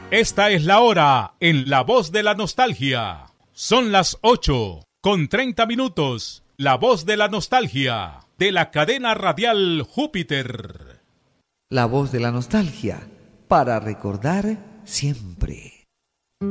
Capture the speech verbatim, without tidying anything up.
Esta es la hora en La Voz de la Nostalgia. Son las ocho con treinta minutos. La Voz de la Nostalgia de la cadena radial Júpiter. La Voz de la Nostalgia, para recordar siempre.